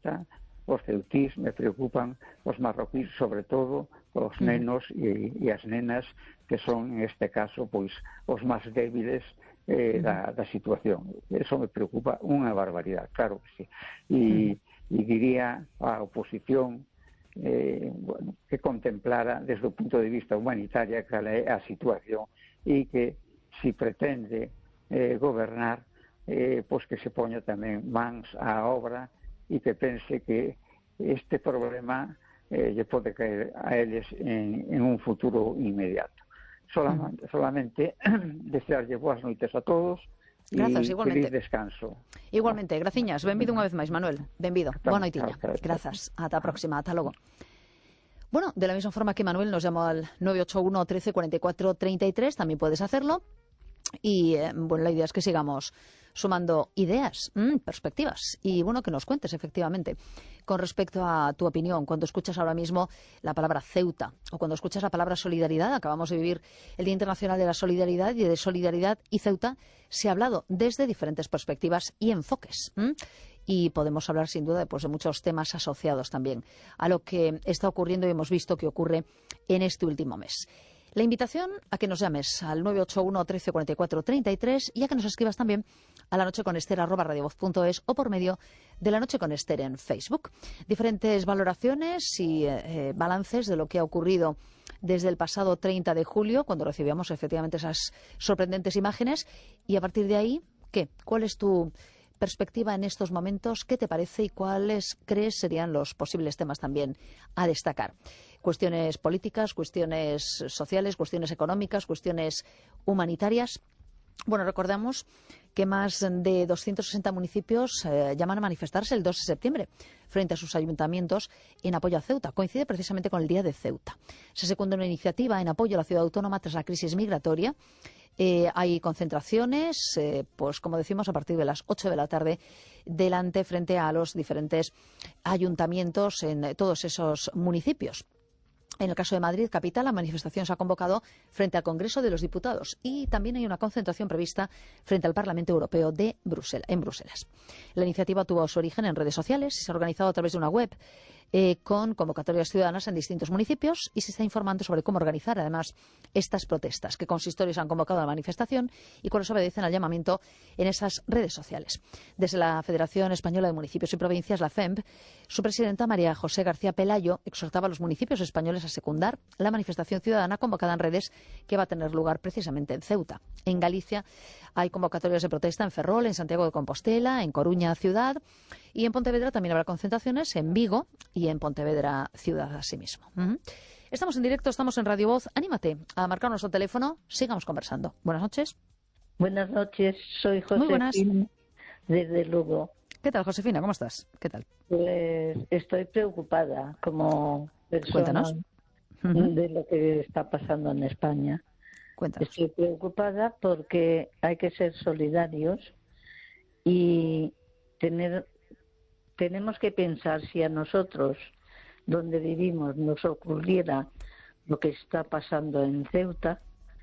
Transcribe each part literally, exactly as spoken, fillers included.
Ceuta, os ceutís, me preocupan os marroquíes, sobre todo os nenos e, e as nenas, que son, en este caso, pois os máis débiles eh, da, da situación. Eso me preocupa unha barbaridade, claro que sí. E, e diría a oposición eh, bueno, que contemplara desde o punto de vista humanitario cal é a situación e que si pretende eh, gobernar, eh, pois que se poña tamén mans á obra e que pense que este problema eh, lle pode caer a eles en, en un futuro inmediato. Solamente, solamente desearlle boas noites a todos e feliz descanso. Igualmente, graciñas. Benvido unha vez máis, Manuel. Benvido. Boa noitiña. Grazas. Ata a próxima. Ata logo. Bueno, de la misma forma que Manuel nos llamó al nueve ocho uno, trece, cuarenta y cuatro, treinta y tres, también puedes hacerlo. Y eh, bueno, la idea es que sigamos sumando ideas, mmm, perspectivas y bueno, que nos cuentes efectivamente con respecto a tu opinión cuando escuchas ahora mismo la palabra Ceuta o cuando escuchas la palabra solidaridad. Acabamos de vivir el Día Internacional de la Solidaridad y de solidaridad y Ceuta se ha hablado desde diferentes perspectivas y enfoques. ¿m? Y podemos hablar sin duda pues, de muchos temas asociados también a lo que está ocurriendo y hemos visto que ocurre en este último mes. La invitación a que nos llames al nueve ocho uno, trece, cuarenta y cuatro, treinta y tres y a que nos escribas también a la noche con Ester arroba radiovoz punto es o por medio de La Noche con Ester en Facebook. Diferentes valoraciones y eh, balances de lo que ha ocurrido desde el pasado treinta de julio, cuando recibíamos efectivamente esas sorprendentes imágenes. Y a partir de ahí, ¿qué? ¿Cuál es tu perspectiva en estos momentos? ¿Qué te parece y cuáles crees serían los posibles temas también a destacar? Cuestiones políticas, cuestiones sociales, cuestiones económicas, cuestiones humanitarias. Bueno, recordamos que más de doscientos sesenta municipios eh, llaman a manifestarse el dos de septiembre frente a sus ayuntamientos en apoyo a Ceuta. Coincide precisamente con el Día de Ceuta. Se secunda una iniciativa en apoyo a la ciudad autónoma tras la crisis migratoria. Eh, hay concentraciones, eh, pues como decimos, a partir de las ocho de la tarde, delante, frente a los diferentes ayuntamientos en eh, todos esos municipios. En el caso de Madrid, capital, la manifestación se ha convocado frente al Congreso de los Diputados y también hay una concentración prevista frente al Parlamento Europeo de Bruselas, en Bruselas. La iniciativa tuvo su origen en redes sociales y se ha organizado a través de una web eh, con convocatorias ciudadanas en distintos municipios y se está informando sobre cómo organizar además estas protestas, qué consistorios han convocado a la manifestación y cuáles obedecen al llamamiento en esas redes sociales. Desde la Federación Española de Municipios y Provincias, la F E M P, su presidenta María José García Pelayo exhortaba a los municipios españoles a secundar la manifestación ciudadana convocada en redes que va a tener lugar precisamente en Ceuta. En Galicia hay convocatorias de protesta en Ferrol, en Santiago de Compostela, en Coruña ciudad y en Pontevedra también habrá concentraciones en Vigo y en Pontevedra ciudad asimismo. Uh-huh. Estamos en directo, estamos en Radio Voz. Anímate a marcar nuestro teléfono, sigamos conversando. Buenas noches. Buenas noches, soy Josefina desde Lugo. ¿Qué tal, Josefina? ¿Cómo estás? ¿Qué tal? Pues estoy preocupada como persona Cuéntanos. de lo que está pasando en España. Cuéntanos. Estoy preocupada porque hay que ser solidarios y tener tenemos que pensar si a nosotros, donde vivimos, nos ocurriera lo que está pasando en Ceuta,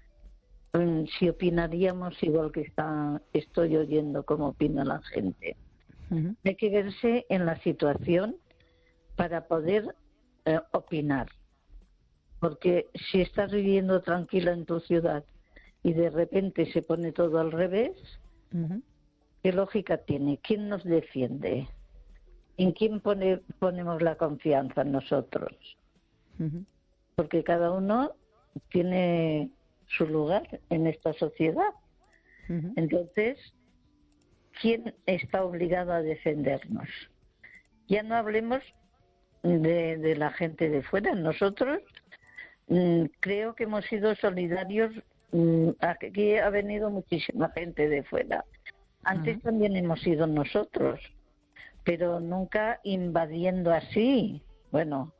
si opinaríamos igual que está, estoy oyendo cómo opina la gente. Uh-huh. Hay que verse en la situación para poder eh, opinar. Porque si estás viviendo tranquila en tu ciudad y de repente se pone todo al revés, uh-huh. ¿qué lógica tiene? ¿Quién nos defiende? ¿En quién pone, ponemos la confianza nosotros? Uh-huh. Porque cada uno tiene su lugar en esta sociedad. Uh-huh. Entonces, ¿quién está obligado a defendernos? Ya no hablemos de, de la gente de fuera. Nosotros mmm, creo que hemos sido solidarios. Mmm, aquí ha venido muchísima gente de fuera. Antes uh-huh. también hemos sido nosotros, pero nunca invadiendo así. Bueno,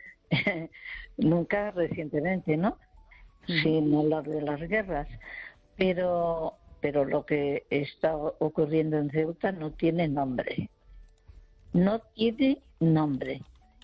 nunca recientemente, ¿no? Uh-huh. Sin hablar de las guerras. Pero, pero lo que está ocurriendo en Ceuta no tiene nombre. No tiene nombre.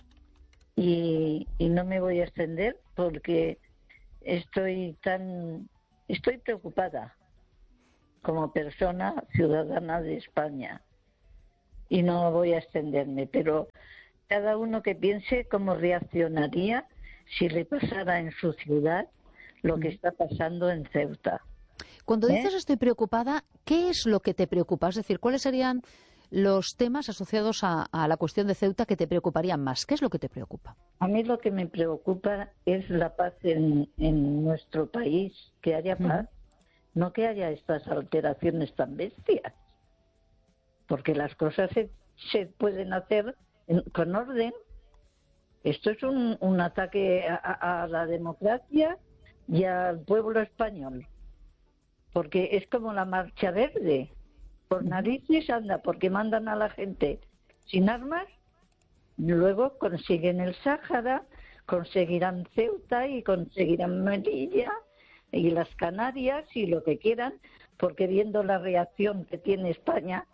Y, y no me voy a extender porque estoy tan, estoy preocupada como persona ciudadana de España. y no voy a extenderme, pero cada uno que piense cómo reaccionaría si le pasara en su ciudad lo que está pasando en Ceuta. Cuando ¿Eh? dices estoy preocupada, ¿qué es lo que te preocupa? Es decir, ¿cuáles serían los temas asociados a, a la cuestión de Ceuta que te preocuparían más? ¿Qué es lo que te preocupa? A mí lo que me preocupa es la paz en, en nuestro país, que haya paz, uh-huh. no que haya estas alteraciones tan bestias, porque las cosas se, se pueden hacer en, con orden. Esto es un, un ataque a, a la democracia y al pueblo español, porque es como la Marcha Verde. Por narices anda, porque mandan a la gente sin armas, luego consiguen el Sáhara, conseguirán Ceuta y conseguirán Melilla y las Canarias y lo que quieran, porque viendo la reacción que tiene España,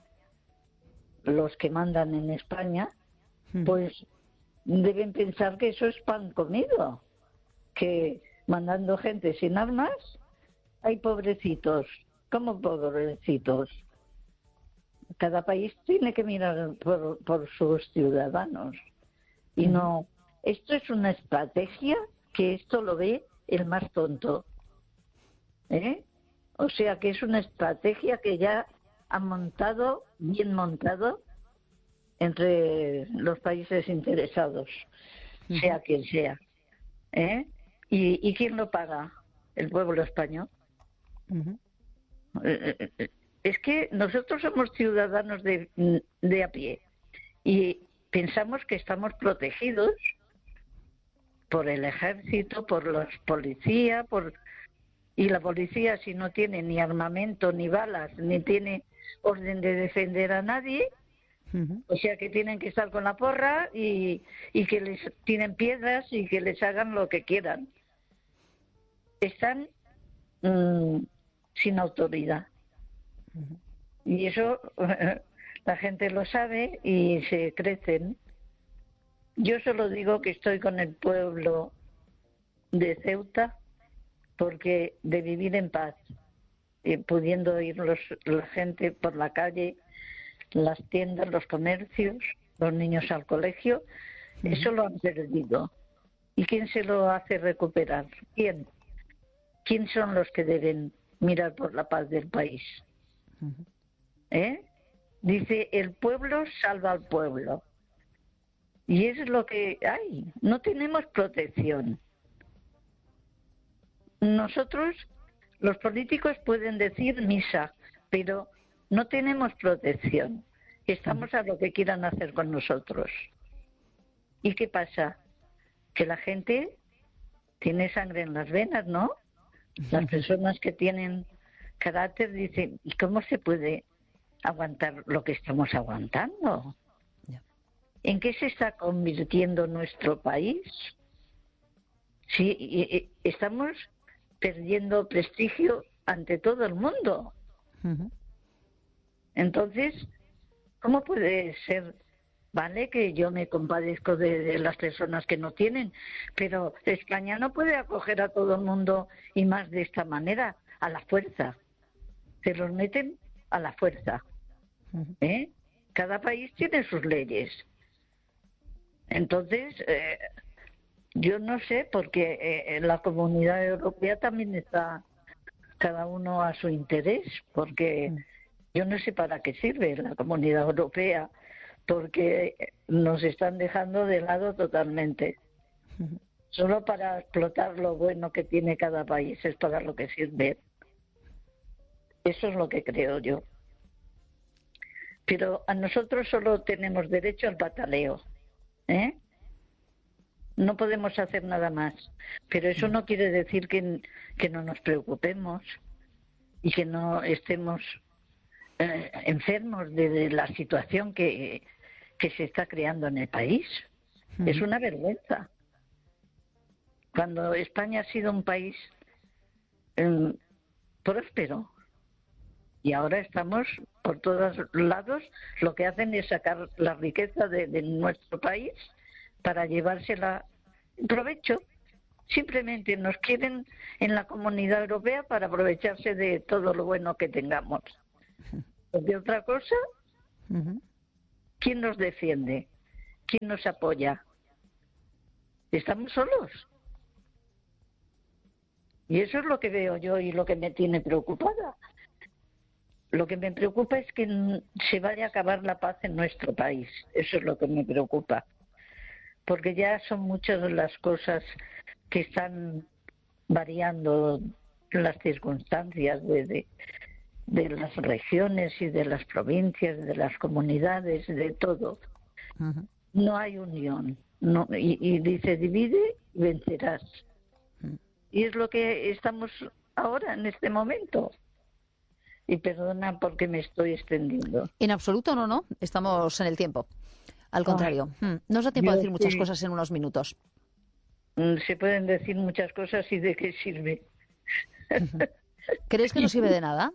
los que mandan en España, pues deben pensar que eso es pan comido, que mandando gente sin armas, hay pobrecitos. ¿Cómo pobrecitos? Cada país tiene que mirar por, por sus ciudadanos. Y no, esto es una estrategia que esto lo ve el más tonto. ¿Eh? O sea que es una estrategia que ya han montado, bien montado, entre los países interesados, uh-huh. sea quien sea. ¿Eh? ¿Y, ¿Y quién lo paga? El pueblo español. Uh-huh. Eh, eh, Es que nosotros somos ciudadanos de, de a pie y pensamos que estamos protegidos por el ejército, por los policías, por y la policía si no tiene ni armamento, ni balas, ni tiene orden de defender a nadie, uh-huh. o sea que tienen que estar con la porra y, y que les tienen piedras y que les hagan lo que quieran. Están mmm, sin autoridad. Y eso la gente lo sabe y se crecen. Yo solo digo que estoy con el pueblo de Ceuta porque de vivir en paz, eh, pudiendo ir los, la gente por la calle, las tiendas, los comercios, los niños al colegio, uh-huh. eso lo han perdido. ¿Y quién se lo hace recuperar? ¿Quién? ¿Quién son los que deben mirar por la paz del país? ¿Eh? Dice, el pueblo salva al pueblo. Y eso es lo que hay. No tenemos protección. Nosotros, los políticos pueden decir misa, pero no tenemos protección. Estamos a lo que quieran hacer con nosotros. ¿Y qué pasa? Que la gente tiene sangre en las venas, ¿no? Las personas que tienen carácter dicen, ¿y cómo se puede aguantar lo que estamos aguantando? Yeah. ¿En qué se está convirtiendo nuestro país? Sí, y, y, estamos perdiendo prestigio ante todo el mundo. Uh-huh. Entonces, ¿cómo puede ser? Vale que yo me compadezco de, de las personas que no tienen, pero España no puede acoger a todo el mundo y más de esta manera, a la fuerza. Se los meten a la fuerza. ¿Eh? Cada país tiene sus leyes. Entonces, eh, yo no sé, porque eh, en la Comunidad Europea también está cada uno a su interés, porque yo no sé para qué sirve la Comunidad Europea, porque nos están dejando de lado totalmente. Solo para explotar lo bueno que tiene cada país es para lo que sirve. Eso es lo que creo yo. Pero a nosotros solo tenemos derecho al pataleo, ¿eh? No podemos hacer nada más. Pero eso no quiere decir que, que no nos preocupemos y que no estemos eh, enfermos de, de la situación que, que se está creando en el país. Uh-huh. Es una vergüenza. Cuando España ha sido un país eh, próspero, y ahora estamos por todos lados, lo que hacen es sacar la riqueza de, de nuestro país para llevársela en provecho. Simplemente nos quieren en la Comunidad Europea para aprovecharse de todo lo bueno que tengamos. Porque otra cosa, uh-huh. ¿quién nos defiende? ¿Quién nos apoya? Estamos solos. Y eso es lo que veo yo y lo que me tiene preocupada. Lo que me preocupa es que se vaya a acabar la paz en nuestro país. Eso es lo que me preocupa. Porque ya son muchas de las cosas que están variando las circunstancias de, de, de las regiones y de las provincias, de las comunidades, de todo. Uh-huh. No hay unión. No, y, y dice, divide y vencerás. Uh-huh. Y es lo que estamos ahora, en este momento. Y perdona porque me estoy extendiendo. En absoluto, no, no. Estamos en el tiempo. Al contrario. Oh, mm. Nos da tiempo a decir muchas sí. cosas en unos minutos. Se pueden decir muchas cosas y ¿de qué sirve? ¿Crees que no sirve de nada?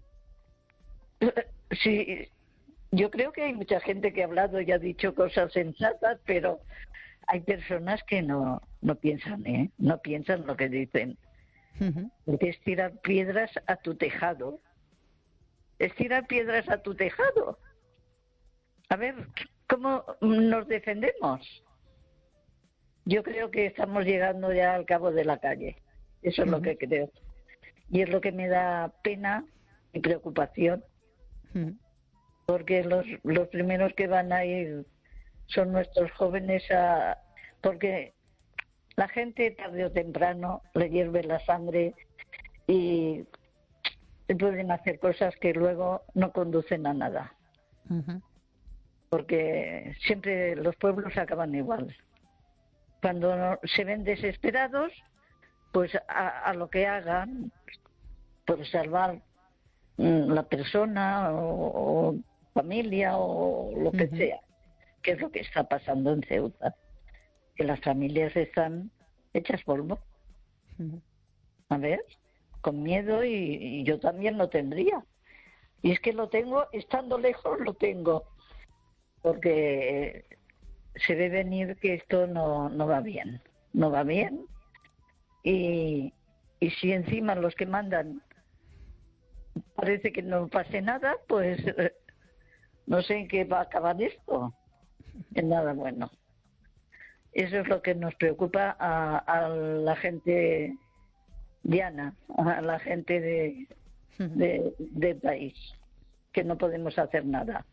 Sí, yo creo que hay mucha gente que ha hablado y ha dicho cosas sensatas, pero hay personas que no, no piensan, ¿eh? No piensan lo que dicen. Uh-huh. Porque es tirar piedras a tu tejado. Es tirar piedras a tu tejado. A ver, ¿cómo nos defendemos? Yo creo que estamos llegando ya al cabo de la calle. Eso es uh-huh. lo que creo. Y es lo que me da pena y preocupación. Uh-huh. Porque los, los primeros que van a ir son nuestros jóvenes, a, porque la gente tarde o temprano le hierve la sangre y pueden hacer cosas que luego no conducen a nada. Uh-huh. Porque siempre los pueblos acaban igual. Cuando se ven desesperados, pues a, a lo que hagan por salvar mm, la persona o, o familia o lo que uh-huh. sea, que es lo que está pasando en Ceuta, que las familias están hechas polvo. Uh-huh. A ver, con miedo y, y yo también lo tendría. Y es que lo tengo, estando lejos lo tengo, porque se ve venir que esto no, no va bien, no va bien. Y, y si encima los que mandan parece que no pase nada, pues eh, no sé en qué va a acabar esto, en nada bueno. Eso es lo que nos preocupa a, a la gente diana, a la gente de, de, del país, que no podemos hacer nada.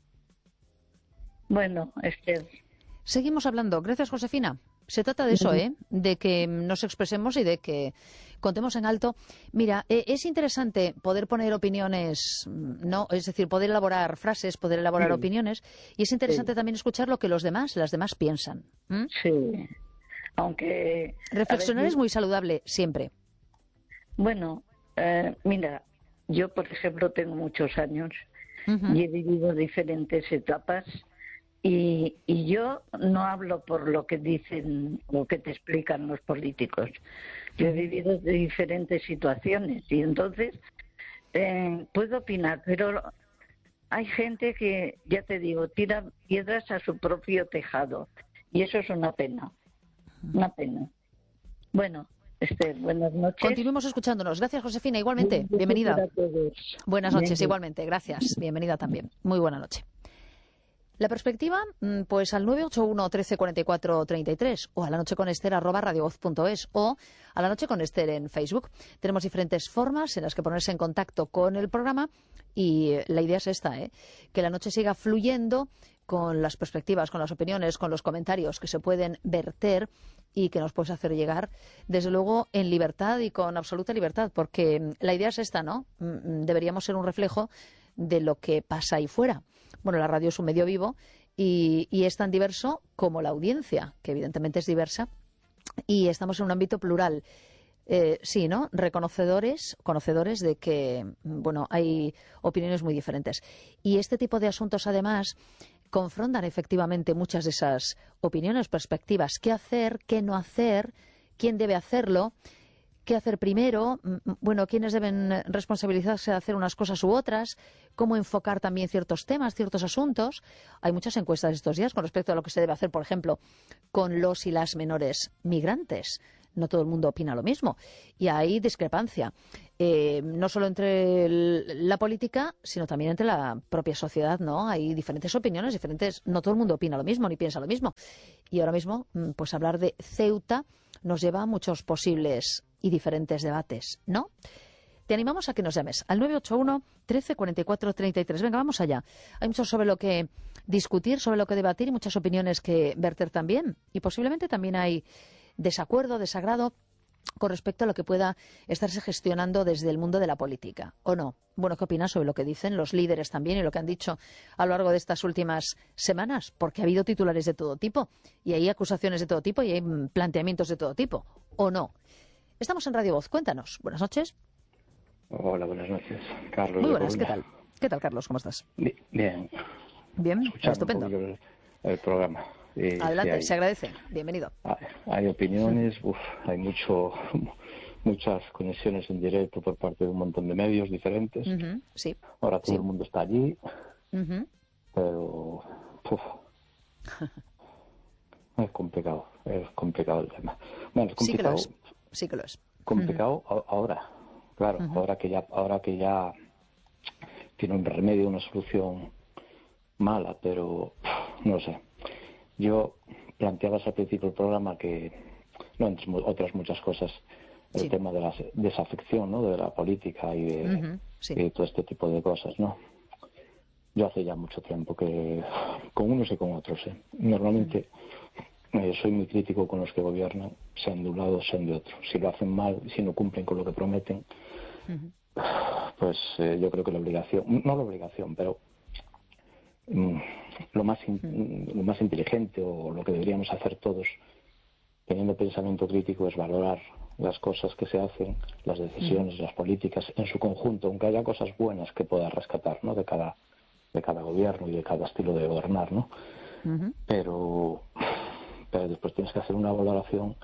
Bueno, Esther. Seguimos hablando. Gracias, Josefina. Se trata de eso, ¿eh? De que nos expresemos y de que contemos en alto. Mira, eh, es interesante poder poner opiniones, ¿no? Es decir, poder elaborar frases, poder elaborar sí. opiniones. Y es interesante sí. también escuchar lo que los demás, las demás piensan. ¿Mm? Sí. Aunque... Reflexionar ver, es muy saludable, siempre. Bueno, eh, mira, yo, por ejemplo, tengo muchos años uh-huh. y he vivido diferentes etapas. Y, y yo no hablo por lo que dicen, lo que te explican los políticos. Yo he vivido de diferentes situaciones y entonces eh, puedo opinar, pero hay gente que, ya te digo, tira piedras a su propio tejado y eso es una pena, una pena. Bueno, Esther, buenas noches. Continuemos escuchándonos. Gracias, Josefina. Igualmente, bienvenida. Buenas noches, igualmente. Gracias. Bienvenida también. Muy buena noche. La perspectiva, pues al nueve ocho uno, trece, cuarenta y cuatro, treinta y tres o a la noche con Esther arroba radiovoz punto es o a la noche con Esther en Facebook. Tenemos diferentes formas en las que ponerse en contacto con el programa y la idea es esta, ¿eh? Que la noche siga fluyendo con las perspectivas, con las opiniones, con los comentarios que se pueden verter y que nos puedes hacer llegar, desde luego, en libertad y con absoluta libertad, porque la idea es esta, ¿no? Deberíamos ser un reflejo de lo que pasa ahí fuera. Bueno, la radio es un medio vivo y, y es tan diverso como la audiencia, que evidentemente es diversa, y estamos en un ámbito plural. Eh, sí, ¿no? Reconocedores, conocedores de que, bueno, hay opiniones muy diferentes. Y este tipo de asuntos, además, confrontan efectivamente muchas de esas opiniones, perspectivas. ¿Qué hacer? ¿Qué no hacer? ¿Quién debe hacerlo? ¿Qué hacer primero? Bueno, ¿quiénes deben responsabilizarse de hacer unas cosas u otras? ¿Cómo enfocar también ciertos temas, ciertos asuntos? Hay muchas encuestas estos días con respecto a lo que se debe hacer, por ejemplo, con los y las menores migrantes. No todo el mundo opina lo mismo y hay discrepancia. eh, no solo entre el, la política, sino también entre la propia sociedad, ¿no? Hay diferentes opiniones, diferentes, no todo el mundo opina lo mismo ni piensa lo mismo. Y ahora mismo, pues hablar de Ceuta nos lleva a muchos posibles y diferentes debates, ¿no? Te animamos a que nos llames al nueve ocho uno, trece, cuarenta y cuatro, treinta y tres. Venga, vamos allá. Hay mucho sobre lo que discutir, sobre lo que debatir y muchas opiniones que verter también. Y posiblemente también hay desacuerdo, desagrado con respecto a lo que pueda estarse gestionando desde el mundo de la política, ¿o no? Bueno, ¿qué opinas sobre lo que dicen los líderes también y lo que han dicho a lo largo de estas últimas semanas? Porque ha habido titulares de todo tipo y hay acusaciones de todo tipo y hay planteamientos de todo tipo, ¿o no? Estamos en Radio Voz, cuéntanos. Buenas noches. Hola, buenas noches. Carlos. Muy buenas, ¿qué tal? ¿Qué tal, Carlos? ¿Cómo estás? Bien. Bien, escuchando estupendo. El, el programa. Y Adelante, sí hay, se agradece. Bienvenido. Hay, hay opiniones, uf, hay mucho, muchas conexiones en directo por parte de un montón de medios diferentes. Uh-huh, sí. Ahora todo sí. el mundo está allí, uh-huh. pero uf, es complicado, es complicado el tema. Bueno, es complicado. Sí que lo es. Sí que lo es. Complicado uh-huh. ahora, claro, uh-huh. ahora que ya, ahora que ya tiene un remedio, una solución mala, pero no sé. Yo planteaba al principio del programa que, no entre otras muchas cosas, el sí. tema de la desafección, ¿no?, de la política y de, uh-huh, sí. y de todo este tipo de cosas, ¿no? Yo hace ya mucho tiempo que, con unos y con otros, ¿eh? Normalmente uh-huh. eh, soy muy crítico con los que gobiernan, sean de un lado, sean de otro. Si lo hacen mal, si no cumplen con lo que prometen, uh-huh. pues eh, yo creo que la obligación, no la obligación, pero mm, lo más in, lo más inteligente o lo que deberíamos hacer todos teniendo pensamiento crítico es valorar las cosas que se hacen, las decisiones, las políticas en su conjunto, aunque haya cosas buenas que pueda rescatar, ¿no?, de cada de cada gobierno y de cada estilo de gobernar, ¿no? Uh-huh. pero pero después tienes que hacer una valoración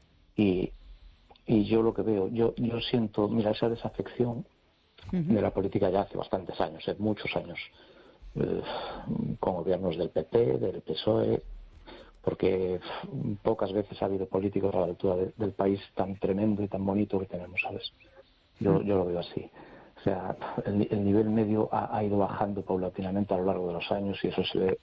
y y yo lo que veo, yo yo siento, mira, esa desafección uh-huh. de la política ya hace bastantes años, ¿eh? muchos años. Eh, con gobiernos del P P, del P S O E, porque pocas veces ha habido políticos a la altura de, del país tan tremendo y tan bonito que tenemos, ¿sabes? Yo, yo lo veo así. O sea, el, el nivel medio ha, ha ido bajando paulatinamente a lo largo de los años y eso se ve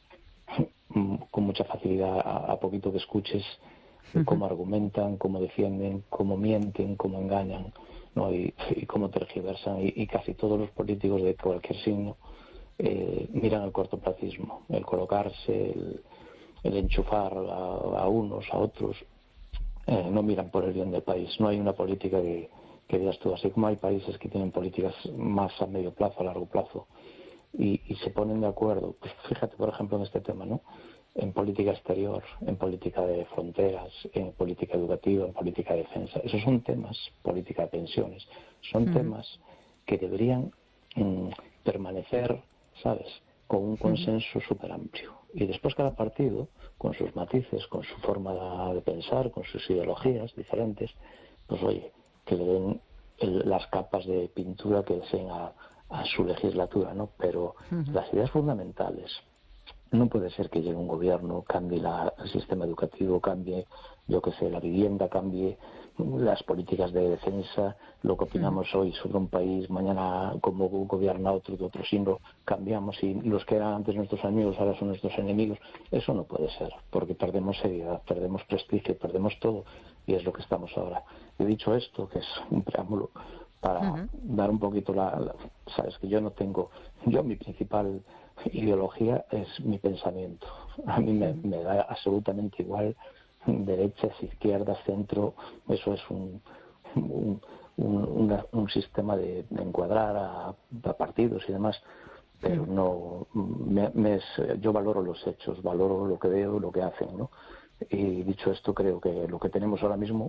con mucha facilidad a, a poquito que escuches cómo argumentan, cómo defienden, cómo mienten, cómo engañan, ¿no? y, y cómo tergiversan y, y casi todos los políticos de cualquier signo Eh, miran el cortoplacismo, el colocarse, el, el enchufar a, a unos, a otros, eh, no miran por el bien del país. No hay una política que, que digas tú, así como hay países que tienen políticas más a medio plazo, a largo plazo, y, y se ponen de acuerdo. Pues fíjate, por ejemplo, en este tema, ¿no? En política exterior, en política de fronteras, en política educativa, en política de defensa. Esos son temas, política de pensiones, son uh-huh. temas que deberían mm, permanecer, ¿sabes?, con un consenso súper amplio. Y después cada partido, con sus matices, con su forma de pensar, con sus ideologías diferentes, pues oye, que le den el, las capas de pintura que deseen a, a su legislatura, ¿no? Pero uh-huh. las ideas fundamentales, no puede ser que llegue un gobierno, cambie la, el sistema educativo, cambie, yo qué sé, la vivienda, cambie las políticas de defensa, lo que opinamos uh-huh. hoy sobre un país, mañana como gobierna otro de otro signo, cambiamos y los que eran antes nuestros amigos ahora son nuestros enemigos. Eso no puede ser, porque perdemos seriedad, perdemos prestigio, perdemos todo, y es lo que estamos ahora. He dicho esto, que es un preámbulo, para uh-huh. dar un poquito la, la... Sabes que yo no tengo... Yo mi principal ideología es mi pensamiento. A mí me, me da absolutamente igual derechas, izquierdas, centro. Eso es un, un, un, una, un sistema de, de encuadrar a, a partidos y demás, pero no me, me es, yo valoro los hechos, valoro lo que veo, lo que hacen, ¿no? Y dicho esto, creo que lo que tenemos ahora mismo,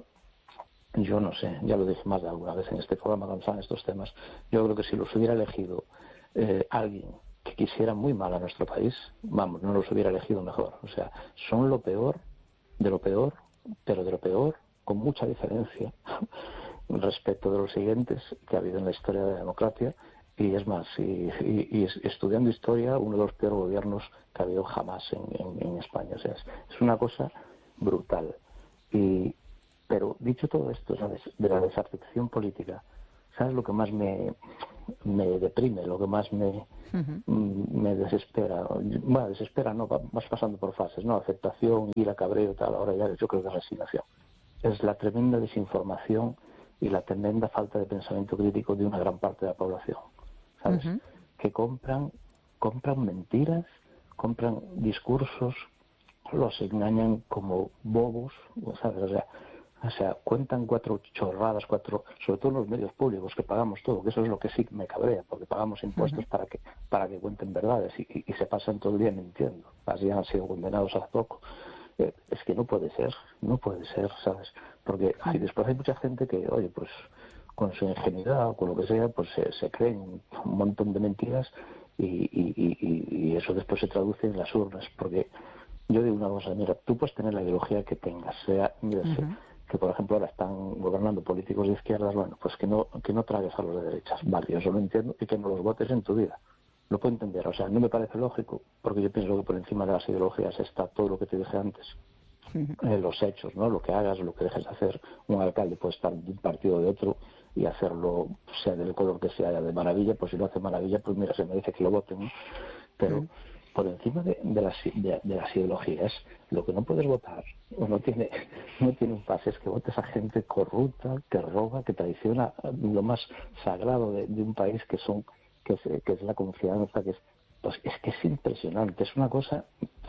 yo no sé, ya lo dije más de alguna vez en este programa cuando salen estos temas, yo creo que si los hubiera elegido eh, alguien que quisiera muy mal a nuestro país, vamos, no los hubiera elegido mejor. O sea, son lo peor de lo peor, pero de lo peor con mucha diferencia respecto de los siguientes que ha habido en la historia de la democracia. Y es más, y, y, y estudiando historia, uno de los peores gobiernos que ha habido jamás en, en, en España. O sea, es, es una cosa brutal. Y, pero dicho todo esto, ¿sabes?, de la desafección política, ¿sabes lo que más me, me deprime, lo que más me, uh-huh. me desespera? Bueno, desespera no, vas pasando por fases, ¿no? Aceptación, ira, cabreo y tal, ahora ya yo creo que es resignación. Es la tremenda desinformación y la tremenda falta de pensamiento crítico de una gran parte de la población, ¿sabes? Uh-huh. Que compran, compran mentiras, compran discursos, los engañan como bobos, ¿sabes? O sea, o sea, cuentan cuatro chorradas, cuatro, sobre todo en los medios públicos que pagamos todo, que eso es lo que sí me cabrea, porque pagamos impuestos uh-huh. para que para que cuenten verdades y, y, y se pasan todo el día mintiendo. Así han sido condenados hace poco. Eh, es que no puede ser, no puede ser, ¿sabes? Porque hay, después hay mucha gente que, oye, pues con su ingenuidad o con lo que sea, pues se, se creen un montón de mentiras y, y, y, y eso después se traduce en las urnas. Porque yo digo una cosa, mira, tú puedes tener la ideología que tengas, sea, mira, uh-huh. que por ejemplo ahora están gobernando políticos de izquierdas, bueno, pues que no que no tragues a los de derechas, vale, yo eso lo entiendo, y que no los votes en tu vida. Lo puedo entender, o sea, no me parece lógico, porque yo pienso que por encima de las ideologías está todo lo que te dije antes, uh-huh. eh, los hechos, ¿no? Lo que hagas, lo que dejes de hacer. Un alcalde puede estar de un partido o de otro y hacerlo, sea del color que sea, de maravilla, pues si lo hace maravilla, pues mira, se merece que lo voten, ¿no? Pero uh-huh. por encima de, de, las, de, de las ideologías, lo que no puedes votar, o no tiene, no tiene un pase, es que votes a gente corrupta, que roba, que traiciona lo más sagrado de, de un país, que son que es, que es la confianza, que es, pues es que es impresionante, es una cosa,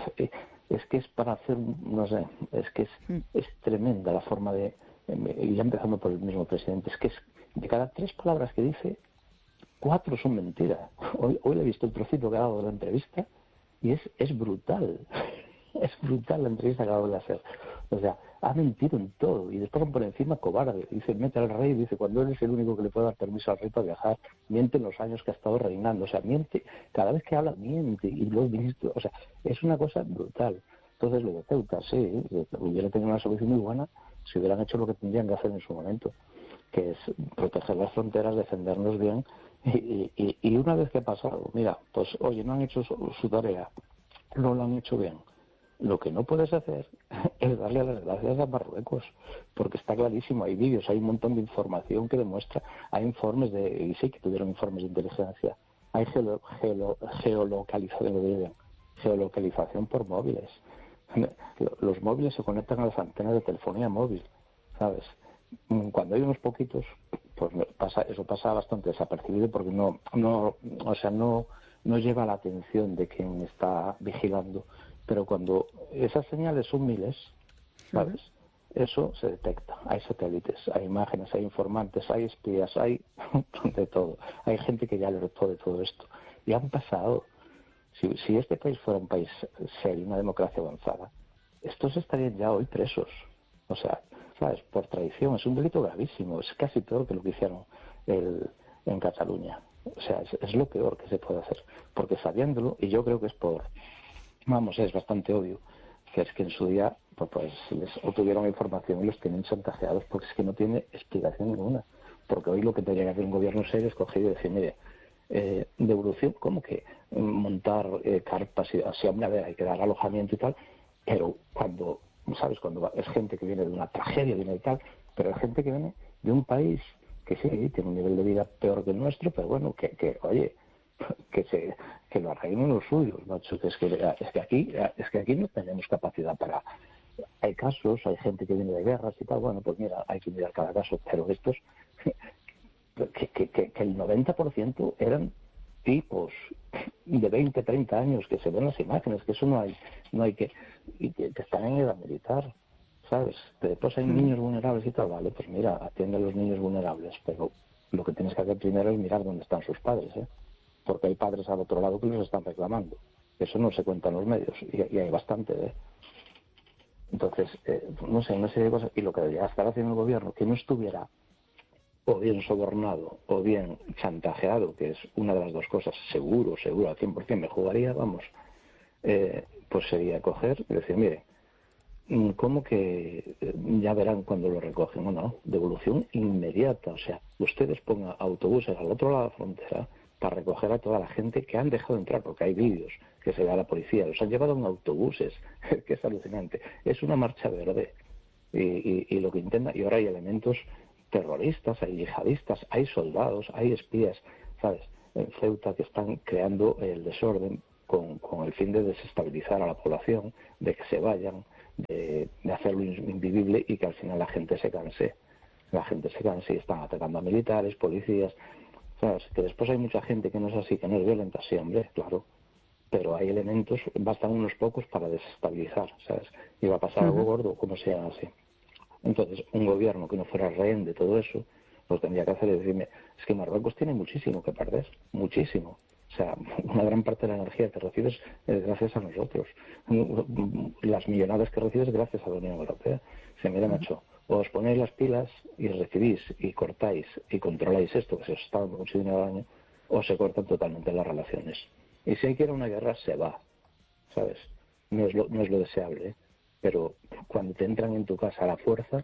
es que es para hacer, no sé, es que es, es tremenda la forma de, y ya empezando por el mismo presidente, es que es, de cada tres palabras que dice, cuatro son mentiras. Hoy, hoy le he visto el trocito que ha dado de la entrevista y es, es brutal, es brutal la entrevista que ha dado de hacer. O sea, ha mentido en todo y después por encima cobarde. Dice, mete al rey, dice, cuando él es el único que le puede dar permiso al rey para viajar, miente en los años que ha estado reinando. O sea, miente, cada vez que habla, miente. Y los ministros, o sea, es una cosa brutal. Entonces, lo de Ceuta, sí, hubiera tenido una solución muy buena si hubieran hecho lo que tendrían que hacer en su momento, que es proteger las fronteras, defendernos bien. Y, y, y una vez que ha pasado, mira, pues oye, no han hecho su, su tarea, no lo han hecho bien. Lo que no puedes hacer es darle las gracias a Marruecos, porque está clarísimo, hay vídeos, hay un montón de información que demuestra, hay informes de, y sí que tuvieron informes de inteligencia, hay geolo, geolo, geolocalización, geolocalización por móviles. Los móviles se conectan a las antenas de telefonía móvil, ¿sabes? Cuando hay unos poquitos, pues pasa, eso pasa bastante desapercibido porque no, no, o sea, no, no lleva la atención de quien está vigilando. Pero cuando esas señales son miles, ¿sabes? Uh-huh. Eso se detecta. Hay satélites, hay imágenes, hay informantes, hay espías, hay de todo. Hay gente que ya alertó de todo esto. Y han pasado. Si, si este país fuera un país serio, una democracia avanzada, estos estarían ya hoy presos. O sea, ¿sabes? Por traición. Es un delito gravísimo. Es casi peor que lo que hicieron el, en Cataluña. O sea, es, es lo peor que se puede hacer. Porque sabiéndolo, y yo creo que es por... Vamos, es bastante obvio que es que en su día pues, pues les obtuvieron información y los tienen chantajeados porque es que no tiene explicación ninguna. Porque hoy lo que tendría que hacer un gobierno serio es coger y decir, mire, eh, devolución, ¿cómo que montar eh, carpas? Y así, hombre, a ver, hay que dar alojamiento y tal, pero cuando, ¿sabes? Cuando es gente que viene de una tragedia, viene de tal, pero es gente que viene de un país que sí, tiene un nivel de vida peor que el nuestro, pero bueno, que, que oye... que se que lo arreglen los suyos, macho, que es que es que aquí es que aquí no tenemos capacidad para, hay casos, hay gente que viene de guerras y tal, bueno, pues mira, hay que mirar cada caso, pero estos que, que, que, que el noventa por ciento eran tipos de veinte, treinta años, que se ven las imágenes, que eso no hay no hay que y que, que están en edad militar, ¿sabes? Pero después hay niños vulnerables y tal, vale, pues mira, atiende a los niños vulnerables, pero lo que tienes que hacer primero es mirar dónde están sus padres, ¿eh? Porque hay padres al otro lado que los están reclamando. Eso no se cuenta en los medios, y, y hay bastante, ¿eh? Entonces, eh, no sé, una serie de cosas, y lo que debería estar haciendo el gobierno, que no estuviera o bien sobornado o bien chantajeado, que es una de las dos cosas, seguro, seguro, al cien por ciento me jugaría, vamos, eh, pues sería coger y decir, mire, ¿cómo que ya verán cuando lo recogen? No, no, devolución inmediata, o sea, ustedes pongan autobuses al otro lado de la frontera para recoger a toda la gente que han dejado entrar, porque hay vídeos que se ve a la policía, los han llevado en autobuses, que es alucinante, es una marcha verde, y, y, y lo que intenta, y ahora hay elementos terroristas, hay yihadistas, hay soldados, hay espías, ¿sabes? En Ceuta que están creando el desorden con, con el fin de desestabilizar a la población, de que se vayan, de, de hacerlo invivible y que al final la gente se canse. La gente se canse y están atacando a militares, policías, ¿sabes? Que después hay mucha gente que no es así, que no es violenta, sí, hombre, claro. Pero hay elementos, bastan unos pocos para desestabilizar, ¿sabes? Y va a pasar uh-huh. algo gordo, como sea así. Entonces, un gobierno que no fuera rehén de todo eso, lo que tendría que hacer es decirme, es que Marruecos tiene muchísimo que perder, muchísimo. O sea, una gran parte de la energía que recibes es gracias a nosotros. Las millonadas que recibes gracias a la Unión Europea. Se me ha hecho, o os ponéis las pilas y recibís y cortáis y controláis esto, que se os está dando mucho dinero al año, o se cortan totalmente las relaciones. Y si hay que ir a una guerra, se va, ¿sabes? No es lo, no es lo deseable, ¿eh? Pero cuando te entran en tu casa a la fuerza,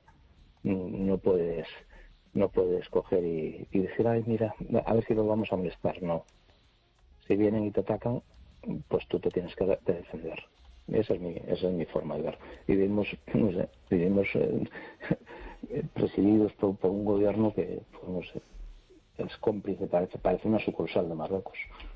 no puedes no puedes coger y, y decir, ay, mira, a ver si los vamos a molestar. No. Si vienen y te atacan, pues tú te tienes que de defender. Esa es mi esa es mi forma de ver. Y vivimos, no sé, vivimos eh, presididos por, por un gobierno que, pues no sé, es cómplice, parece, parece una sucursal de Marruecos.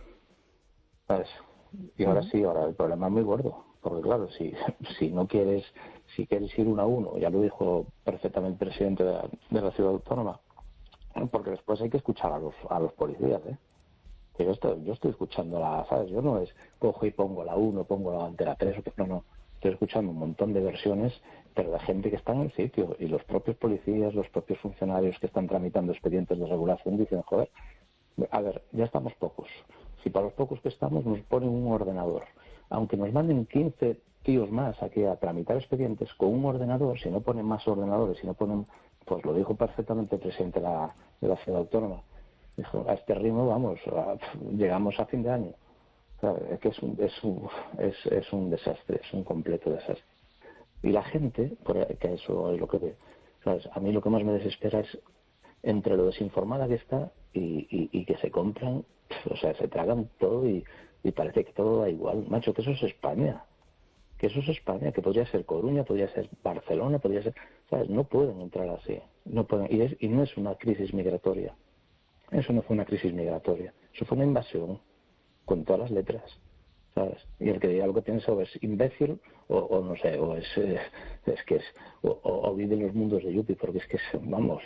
¿Sabes? Y ahora sí, ahora el problema es muy gordo. Porque claro, si, si no quieres, si quieres ir uno a uno, ya lo dijo perfectamente el presidente de la, de la ciudad autónoma, porque después hay que escuchar a los a los policías, ¿eh? Que yo estoy, yo estoy escuchando la, ¿sabes? Yo no es cojo y pongo la uno, pongo la ante la tres, no, no. Estoy escuchando un montón de versiones, pero de gente que está en el sitio, y los propios policías, los propios funcionarios que están tramitando expedientes de regulación dicen, joder, a ver, ya estamos pocos. Si para los pocos que estamos nos ponen un ordenador, aunque nos manden quince tíos más aquí a tramitar expedientes con un ordenador, si no ponen más ordenadores, si no ponen, pues lo dijo perfectamente el presidente de la, de la ciudad autónoma, dijo, a este ritmo vamos, a, llegamos a fin de año. Claro, es que es un, es, un, es, es un desastre, es un completo desastre. Y la gente, que eso es lo que, ¿sabes? A mí lo que más me desespera es entre lo desinformada que está y, y, y que se compran, o sea, se tragan todo y, y parece que todo da igual. Macho, que eso es España, que eso es España, que podría ser Coruña, podría ser Barcelona, podría ser, ¿sabes? No pueden entrar así, no pueden, y, es, y no es una crisis migratoria, eso no fue una crisis migratoria, eso fue una invasión, con todas las letras, ¿sabes? Y el que diga lo que piensa o es imbécil o, o no sé, o es, eh, es que es, o, o vive en los mundos de Yuppie, porque es que, es, vamos,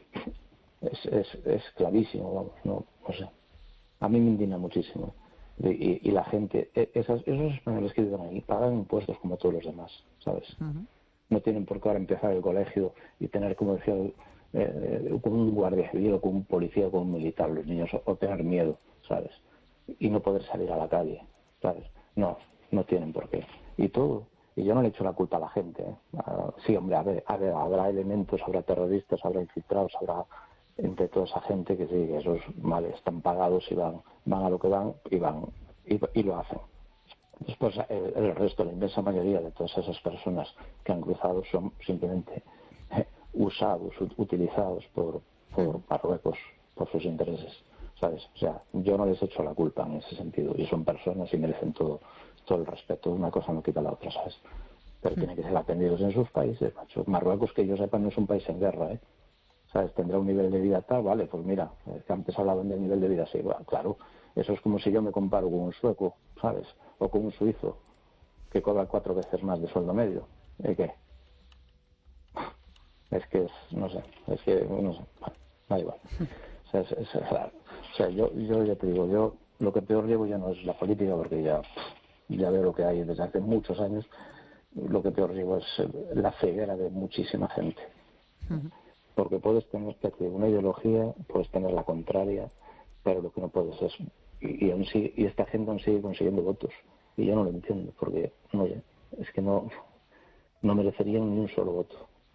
es, es, es clarísimo, vamos, no, no sé. A mí me indigna muchísimo. Y, y, y la gente, esas, esos españoles que viven ahí pagan impuestos como todos los demás, ¿sabes? Uh-huh. No tienen por qué ahora empezar el colegio y tener, como decía, eh, con un guardia civil o con un policía o con un militar los niños, o, o tener miedo, ¿sabes? Y no poder salir a la calle, ¿sabes? No, no tienen por qué. Y todo, y yo no le echo la culpa a la gente, ¿eh? Uh, sí, hombre, a ver, a ver, habrá elementos, habrá terroristas, habrá infiltrados, habrá entre toda esa gente que sí, esos vale, están pagados y van, van a lo que van y van y, y lo hacen. Después el, el resto, la inmensa mayoría de todas esas personas que han cruzado son simplemente eh, usados, utilizados por, por Marruecos, por sus intereses, ¿sabes? O sea, yo no les echo la culpa en ese sentido, y son personas y merecen todo, todo el respeto. Una cosa no quita la otra, ¿sabes? Pero tienen que ser atendidos en sus países, macho. Marruecos, que yo sepa, no es un país en guerra, ¿eh? ¿Sabes? Tendrá un nivel de vida tal, vale, pues mira, que antes hablaban del nivel de vida así, bueno, claro, eso es como si yo me comparo con un sueco, ¿sabes? O con un suizo, que cobra cuatro veces más de sueldo medio. ¿Y qué? Es que es, no sé, es que, no sé, bueno, da igual. O sea, es, es, claro. O sea yo, yo ya te digo, yo lo que peor llevo ya no es la política, porque ya, ya veo lo que hay desde hace muchos años. Lo que peor llevo es la ceguera de muchísima gente. Uh-huh. Porque puedes tener una ideología, puedes tener la contraria, pero lo que no puedes es... Y, y, aún sigue, y esta gente aún sigue consiguiendo votos. Y yo no lo entiendo, porque no, es que no, no merecerían ni un solo voto.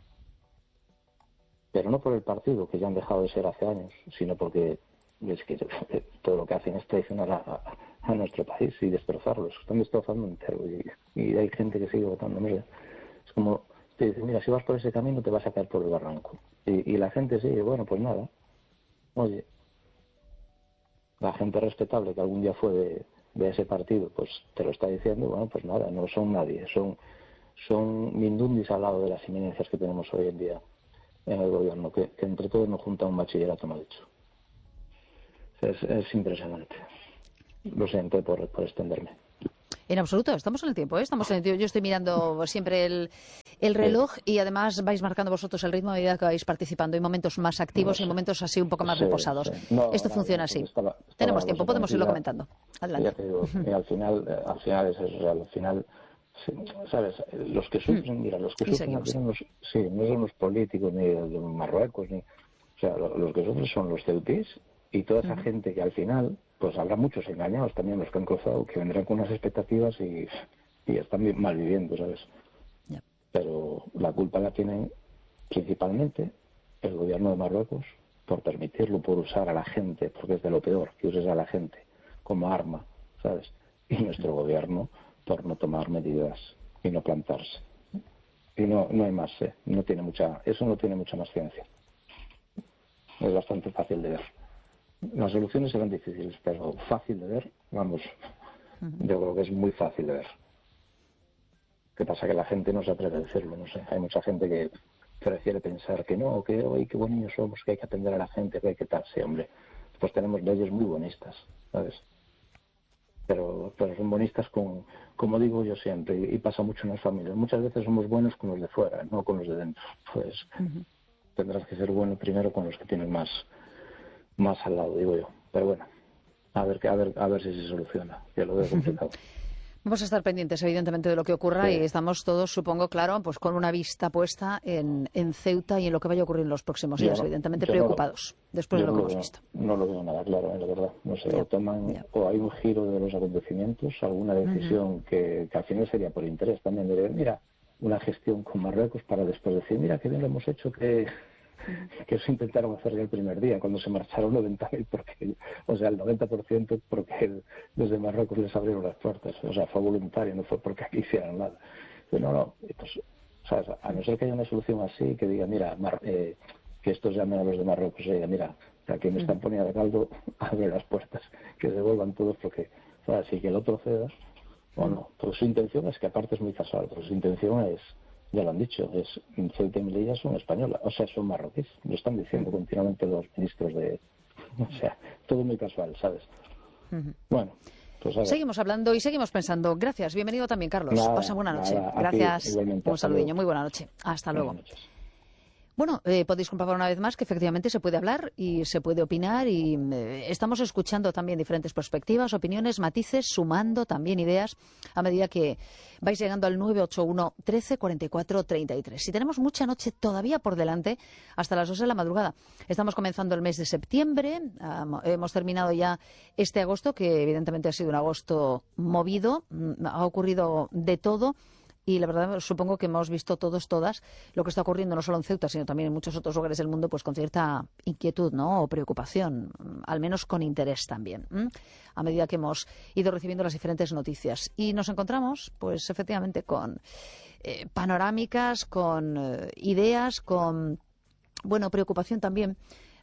Pero no por el partido, que ya han dejado de ser hace años, sino porque es que todo lo que hacen es traicionar a, a, a nuestro país y destrozarlos. Están destrozando entero. Y, y hay gente que sigue votando. Mira, es como... Te dice, mira, si vas por ese camino te vas a caer por el barranco. Y, y la gente sigue, bueno, pues nada. Oye, la gente respetable que algún día fue de, de ese partido, pues te lo está diciendo, bueno, pues nada, no son nadie. Son, son mindundis al lado de las eminencias que tenemos hoy en día. en el gobierno, que, que entre todos nos junta un bachillerato mal hecho. Es, es impresionante. Lo siento por, por extenderme. En absoluto, estamos en el tiempo, ¿eh? Estamos en el tiempo. Yo estoy mirando siempre el, el reloj y además vais marcando vosotros el ritmo a medida que vais participando. Hay momentos más activos y momentos así un poco más sí, reposados. Sí. No, Esto no, funciona no, así. Estaba, estaba Tenemos tiempo, podemos irlo comentando. Adelante. Ya te digo, y al final, al final es eso, al final, ¿sabes? Los que sufren, mira, los que y sufren no son los, sí, no son los políticos ni de Marruecos, ni, o sea, los que sufren son los ceutís y toda esa uh-huh. gente que al final, pues habrá muchos engañados también, los que han cruzado, que vendrán con unas expectativas y, y están mal viviendo, ¿sabes? Yeah. Pero la culpa la tienen principalmente el gobierno de Marruecos por permitirlo, por usar a la gente, porque es de lo peor, que uses a la gente como arma, ¿sabes? Y nuestro gobierno por no tomar medidas y no plantarse. Y no, no hay más, ¿eh? No tiene mucha, eso no tiene mucha más ciencia. Es bastante fácil de ver. Las soluciones serán difíciles, pero fácil de ver, vamos, yo creo que es muy fácil de ver. ¿Qué pasa? Que la gente no se atreve a decirlo, no sé. Hay mucha gente que prefiere pensar que no, que hoy qué buenos somos, que hay que atender a la gente, que hay que tal, sí, hombre. Pues tenemos leyes muy buenistas, ¿sabes? Pero, pero son bonistas con, como digo yo siempre, y, y pasa mucho en las familias. Muchas veces somos buenos con los de fuera, no con los de dentro. Pues uh-huh. tendrás que ser bueno primero con los que tienes más más al lado, digo yo. Pero bueno, a ver, a ver, a ver si se soluciona. Yo lo veo complicado. Vamos a estar pendientes, evidentemente, de lo que ocurra sí. y estamos todos, supongo, claro, pues con una vista puesta en, en Ceuta y en lo que vaya a ocurrir en los próximos días, no, evidentemente preocupados, no, después de lo que hemos veo, visto. No lo veo nada claro, la verdad. No sé, ya, o toman, ya. o hay un giro de los acontecimientos, alguna decisión uh-huh. que, que al final sería por interés también de, mira, una gestión con Marruecos para después decir, mira, qué bien lo hemos hecho, que... que eso intentaron hacer el primer día cuando se marcharon noventa mil porque o sea el noventa por ciento porque el, desde Marruecos les abrieron las puertas, o sea fue voluntario, no fue porque aquí hicieran nada. Pero no, no, pues, ¿sabes? A no ser que haya una solución así que diga mira Mar, eh, que estos llamen a los de Marruecos y digan mira, aquí me están poniendo de caldo, abre las puertas, que se vuelvan todos porque ¿sabes? Si que el otro ceda o no, pues su intención es que aparte es muy casual, pero su intención es, ya lo han dicho, es Ceuta y Melilla son españolas, o sea, son marroquíes. Lo están diciendo continuamente los ministros de... O sea, todo muy casual, ¿sabes? Uh-huh. Bueno, pues a ver. Seguimos hablando y seguimos pensando. Gracias, bienvenido también, Carlos. Nada, Pasa buena noche. Nada, Gracias. Ti, un saludillo, muy buena noche. Hasta buenas luego. Noches. Bueno, eh, podéis comprobar una vez más que efectivamente se puede hablar y se puede opinar y eh, estamos escuchando también diferentes perspectivas, opiniones, matices, sumando también ideas a medida que vais llegando al nueve ocho uno, trece, cuarenta y cuatro, treinta y tres. Y tenemos mucha noche todavía por delante hasta las dos de la madrugada. Estamos comenzando el mes de septiembre, um, hemos terminado ya este agosto, que evidentemente ha sido un agosto movido, ha ocurrido de todo. Y la verdad, supongo que hemos visto todos, todas, lo que está ocurriendo no solo en Ceuta, sino también en muchos otros lugares del mundo, pues con cierta inquietud, ¿no? O preocupación, al menos con interés también, ¿m? a medida que hemos ido recibiendo las diferentes noticias. Y nos encontramos, pues efectivamente, con eh, panorámicas, con eh, ideas, con, bueno, preocupación también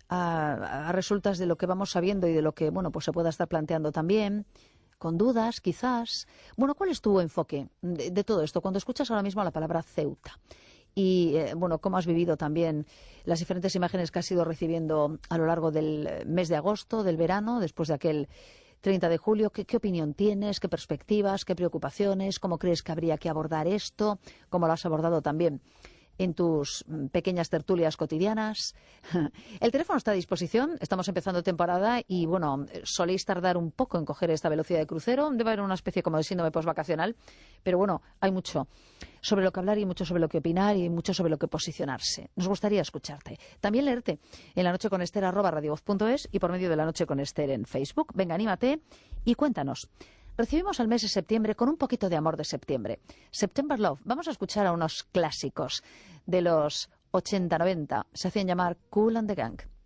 a, a resultas de lo que vamos sabiendo y de lo que, bueno, pues se pueda estar planteando también. Con dudas, quizás. Bueno, ¿cuál es tu enfoque de, de todo esto? Cuando escuchas ahora mismo la palabra Ceuta y, eh, bueno, cómo has vivido también las diferentes imágenes que has ido recibiendo a lo largo del mes de agosto, del verano, después de aquel treinta de julio, ¿qué, qué opinión tienes? ¿Qué perspectivas? ¿Qué preocupaciones? ¿Cómo crees que habría que abordar esto? ¿Cómo lo has abordado también en tus pequeñas tertulias cotidianas? El teléfono está a disposición, estamos empezando temporada y, bueno, soléis tardar un poco en coger esta velocidad de crucero, debe haber una especie como de síndrome postvacacional, pero bueno, hay mucho sobre lo que hablar y mucho sobre lo que opinar y mucho sobre lo que posicionarse. Nos gustaría escucharte. También leerte en la noche con Ester arroba radiovoz punto es y por medio de la noche con Ester en Facebook. Venga, anímate y cuéntanos. Recibimos el mes de septiembre con un poquito de amor de septiembre. September Love. Vamos a escuchar a unos clásicos de los ochenta noventa. Se hacían llamar Kool and the Gang.